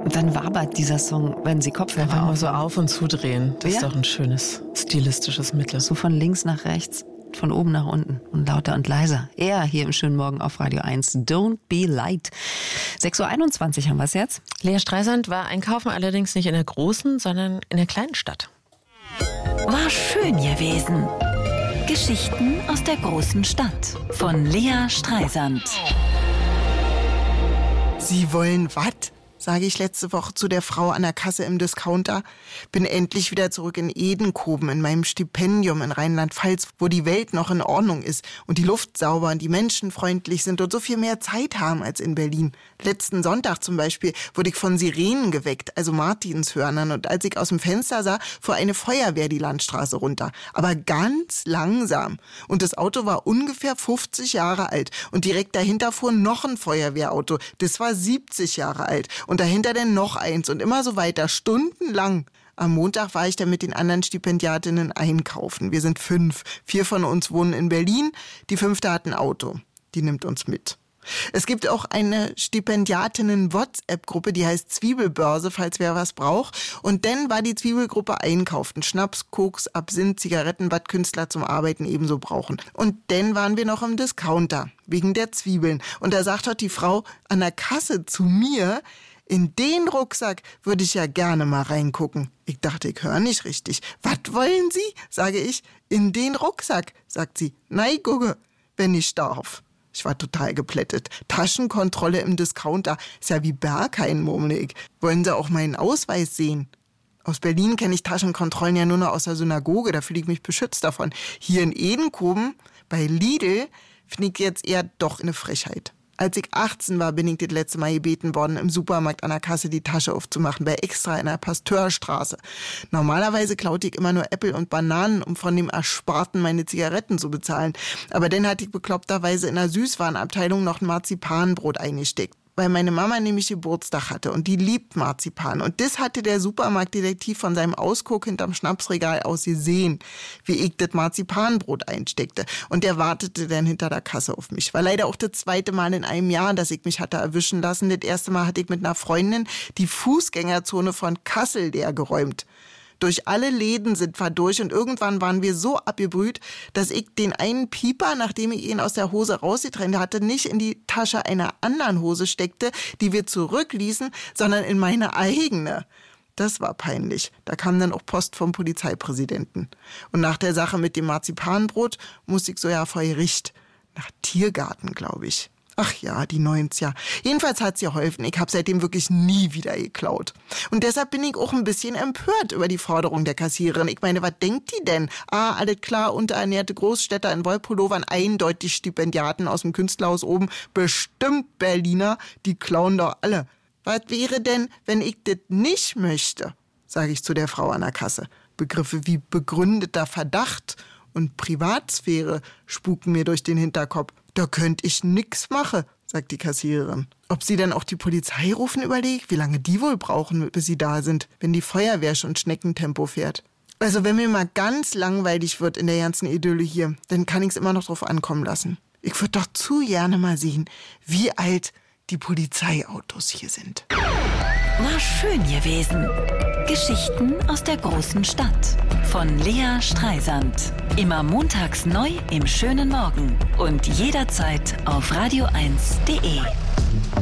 Und dann wabert dieser Song, wenn Sie Kopfhörer Einfach mal so auf- und zudrehen. Das ist Ja. doch ein schönes stilistisches Mittel. So von links nach rechts, von oben nach unten und lauter und leiser. Er hier im schönen Morgen auf Radio 1. Don't be light. 6.21 Uhr haben wir es jetzt. Lea Streisand war einkaufen, allerdings nicht in der großen, sondern in der kleinen Stadt. War schön gewesen. Geschichten aus der großen Stadt von Lea Streisand. Sie wollen was? Sage ich letzte Woche zu der Frau an der Kasse im Discounter. Bin endlich wieder zurück in Edenkoben, in meinem Stipendium in Rheinland-Pfalz, wo die Welt noch in Ordnung ist und die Luft sauber und die Menschen freundlich sind und so viel mehr Zeit haben als in Berlin. Letzten Sonntag zum Beispiel wurde ich von Sirenen geweckt, also Martinshörnern. Und als ich aus dem Fenster sah, fuhr eine Feuerwehr die Landstraße runter. Aber ganz langsam. Und das Auto war ungefähr 50 Jahre alt. Und direkt dahinter fuhr noch ein Feuerwehrauto. Das war 70 Jahre alt. Und dahinter dann noch eins und immer so weiter, stundenlang. Am Montag war ich dann mit den anderen Stipendiatinnen einkaufen. Wir sind 5. 4 von uns wohnen in Berlin. Die 5. hat ein Auto. Die nimmt uns mit. Es gibt auch eine Stipendiatinnen-WhatsApp-Gruppe, die heißt Zwiebelbörse, falls wer was braucht. Und dann war die Zwiebelgruppe einkaufen. Schnaps, Koks, Absinth, Zigaretten, was Künstler zum Arbeiten ebenso brauchen. Und dann waren wir noch im Discounter, wegen der Zwiebeln. Und da sagt dort die Frau an der Kasse zu mir: In den Rucksack würde ich ja gerne mal reingucken. Ich dachte, ich höre nicht richtig. Was wollen Sie? Sage ich. In den Rucksack, sagt sie. Nein, gucke, wenn ich darf. Ich war total geplättet. Taschenkontrolle im Discounter. Ist ja wie Berghain, murmle ich. Wollen Sie auch meinen Ausweis sehen? Aus Berlin kenne ich Taschenkontrollen ja nur noch aus der Synagoge. Da fühle ich mich beschützt davon. Hier in Edenkoben, bei Lidl, finde ich jetzt eher doch eine Frechheit. Als ich 18 war, bin ich das letzte Mal gebeten worden, im Supermarkt an der Kasse die Tasche aufzumachen, bei Extra in der Pasteurstraße. Normalerweise klaute ich immer nur Äpfel und Bananen, um von dem Ersparten meine Zigaretten zu bezahlen. Aber dann hatte ich bekloppterweise in der Süßwarenabteilung noch ein Marzipanbrot eingesteckt, weil meine Mama nämlich Geburtstag hatte und die liebt Marzipan. Und das hatte der Supermarktdetektiv von seinem Ausguck hinterm Schnapsregal aus gesehen, wie ich das Marzipanbrot einsteckte. Und der wartete dann hinter der Kasse auf mich. War leider auch das zweite Mal in einem Jahr, dass ich mich hatte erwischen lassen. Das erste Mal hatte ich mit einer Freundin die Fußgängerzone von Kassel leer geräumt. Durch alle Läden sind wir durch und irgendwann waren wir so abgebrüht, dass ich den einen Pieper, nachdem ich ihn aus der Hose rausgetrennt hatte, nicht in die Tasche einer anderen Hose steckte, die wir zurückließen, sondern in meine eigene. Das war peinlich. Da kam dann auch Post vom Polizeipräsidenten. Und nach der Sache mit dem Marzipanbrot musste ich so ja vor Gericht. Nach Tiergarten, glaube ich. Ach ja, die 90er. Jedenfalls hat's geholfen. Ich habe seitdem wirklich nie wieder geklaut. Und deshalb bin ich auch ein bisschen empört über die Forderung der Kassiererin. Ich meine, was denkt die denn? Alles klar, unterernährte Großstädter in Wollpullovern, eindeutig Stipendiaten aus dem Künstlerhaus oben, bestimmt Berliner, die klauen doch alle. Was wäre denn, wenn ich das nicht möchte? Sage ich zu der Frau an der Kasse. Begriffe wie begründeter Verdacht und Privatsphäre spuken mir durch den Hinterkopf. Da könnte ich nix machen, sagt die Kassiererin. Ob sie dann auch die Polizei rufen, überlegt, wie lange die wohl brauchen, bis sie da sind, wenn die Feuerwehr schon Schneckentempo fährt. Also wenn mir mal ganz langweilig wird in der ganzen Idylle hier, dann kann ich's immer noch drauf ankommen lassen. Ich würde doch zu gerne mal sehen, wie alt die Polizeiautos hier sind. War schön gewesen. Geschichten aus der großen Stadt von Lea Streisand. Immer montags neu im schönen Morgen und jederzeit auf radio1.de.